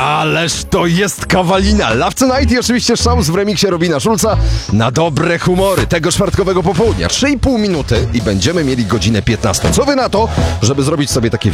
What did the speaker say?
Ależ to jest kawalina. Love Tonight i oczywiście Szałus w remiksie Robina Schulza na dobre humory tego czwartkowego popołudnia. 3,5 minuty i będziemy mieli godzinę 15. Co wy na to, żeby zrobić sobie takie